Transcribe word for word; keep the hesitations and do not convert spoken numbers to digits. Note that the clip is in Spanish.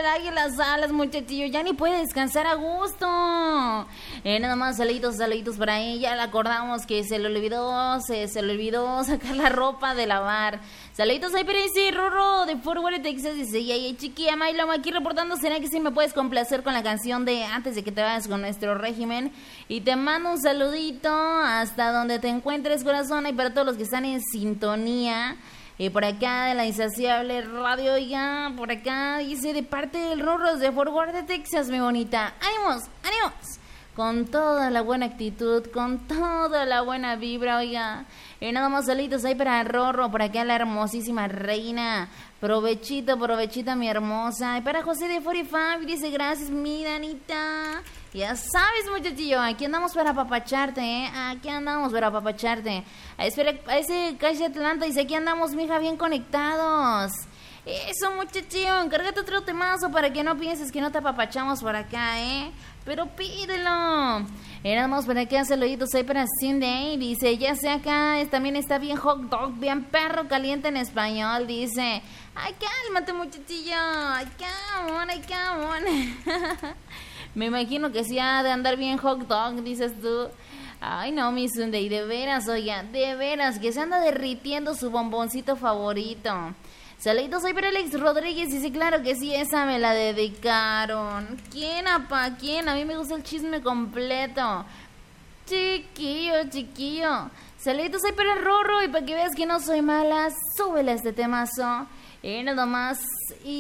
le da las alas, muchachillo. Ya ni puede descansar a gusto. Eh, nada más saluditos, saluditos por ahí. Ya le acordamos que se le olvidó, se, se le olvidó sacar la ropa de lavar. Saluditos ahí, pero dice Rorro de Fort Worth, Texas. Dice, y ahí, chiquilla Milo, aquí reportando. ¿Será que sí me puedes complacer con la canción de Antes de que te vayas con nuestro régimen? Y te mando un saludito hasta donde te encuentres, corazón. Y para todos los que están en sintonía, eh, por acá de la Insaciable Radio, ya por acá dice de parte del Rorro de Fort Worth, Texas, mi bonita. ¡Ánimos! ¡Ánimos! Con toda la buena actitud, con toda la buena vibra, oiga. Y nada más saluditos ahí para Rorro, por acá la hermosísima reina. Provechito, provechito, mi hermosa. Y para José de cuarenta y cinco, dice gracias, mi Danita. Ya sabes, muchachillo, aquí andamos para apapacharte, ¿eh? Aquí andamos para apapacharte. A, espera, a ese Calle Atlanta dice, aquí andamos, mija, bien conectados. Eso, muchachillo, encárgate otro temazo para que no pienses que no te apapachamos por acá, ¿eh? Pero pídelo. Éramos por acá, saluditos ahí para Cindy. Dice, ya sé acá, también está bien hot dog, bien perro caliente en español. Dice, ay, cálmate, muchachillo. Ay, come on, ay, come on. Me imagino que sí ha de andar bien hot dog, dices tú. Ay, no, mi Sunday, de veras, oiga, de veras, que se anda derritiendo su bomboncito favorito. Saluditos ahí para Alex Rodríguez. Dice, claro que sí, esa me la dedicaron. ¿Quién, apa? ¿Quién? A mí me gusta el chisme completo. Chiquillo, chiquillo. Saluditos ahí para el Rorro. Y para que veas que no soy mala, súbele este temazo. Y nada más. Y